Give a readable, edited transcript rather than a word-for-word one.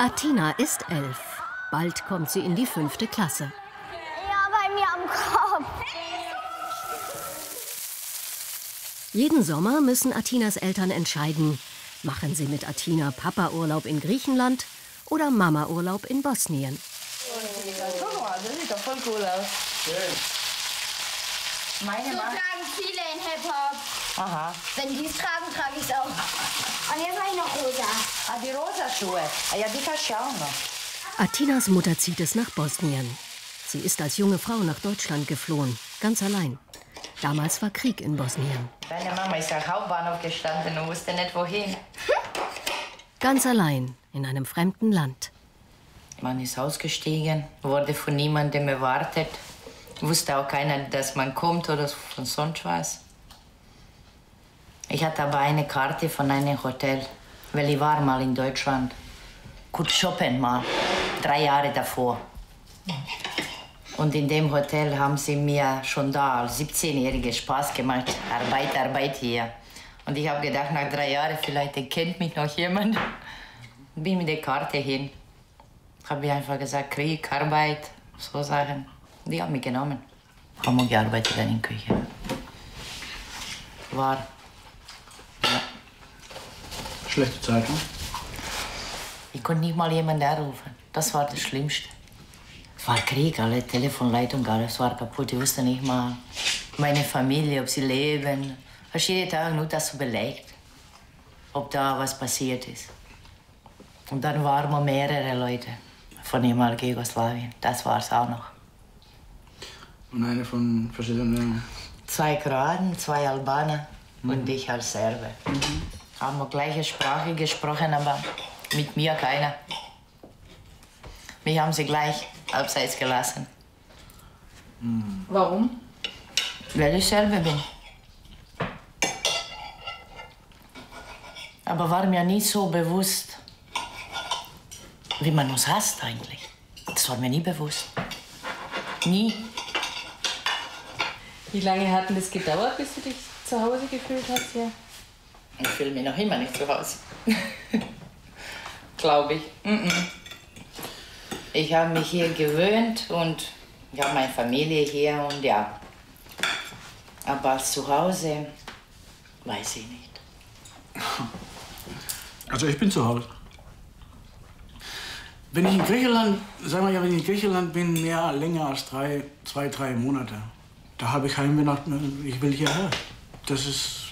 Athina ist 11. Bald kommt sie in die 5. Klasse. Ja, bei mir am Kopf. Jeden Sommer müssen Athinas Eltern entscheiden, machen sie mit Athina Papa-Urlaub in Griechenland oder Mama-Urlaub in Bosnien. Guck mal, das sieht doch voll cool aus. Meine So tragen viele in Hip-Hop. Aha. Wenn die es tragen, trage ich es auch. Und jetzt habe ich noch rosa. Ah, die rosa Schuhe. Ah, ja, die kannst du auch noch. Athinas Mutter zieht es nach Bosnien. Sie ist als junge Frau nach Deutschland geflohen, ganz allein. Damals war Krieg in Bosnien. Deine Mama ist am Hauptbahnhof gestanden und wusste nicht, wohin. Ganz allein, in einem fremden Land. Man ist ausgestiegen, wurde von niemandem erwartet. Wusste auch keiner, dass man kommt oder von sonst was. Ich hatte aber eine Karte von einem Hotel, weil ich war mal in Deutschland. Gut shoppen mal, 3 Jahre davor. Und in dem Hotel haben sie mir schon da als 17-Jährige Spaß gemacht. Arbeit hier. Und ich habe gedacht, nach 3 Jahren, vielleicht kennt mich noch jemand. Bin mit der Karte hin. Habe ich einfach gesagt, Krieg, Arbeit, so Sachen. Die haben mich genommen. Haben wir gearbeitet dann in der Küche. War. Ja. Schlechte Zeit, ne? Ich konnte nicht mal jemanden anrufen. Das war das Schlimmste. Es war Krieg, alle Telefonleitungen, alles war kaputt. Ich wusste nicht mal meine Familie, ob sie leben. Hast jeden Tag nur das überlegt, ob da was passiert ist. Und dann waren wir mehrere Leute von ehemaligen Jugoslawien. Das war es auch noch. Und eine von verschiedenen... 2 Kroaten, 2 Albaner und ich als Serbe. Haben wir gleiche Sprache gesprochen, aber mit mir keiner. Mich haben sie gleich abseits gelassen. Warum? Weil ich Serbe bin. Aber war mir nie so bewusst, wie man uns hasst eigentlich. Das war mir nie bewusst. Nie. Wie lange hat denn das gedauert, bis du dich zu Hause gefühlt hast hier? Ich fühle mich noch immer nicht zu Hause. Glaube ich. Ich habe mich hier gewöhnt und ich habe meine Familie hier und ja. Aber zu Hause weiß ich nicht. Also ich bin zu Hause. Wenn ich in Griechenland, sagen wir ja, wenn ich in Griechenland bin, länger als 2, 3 Monate, da habe ich Heimweh nach, ich will hierher. Das ist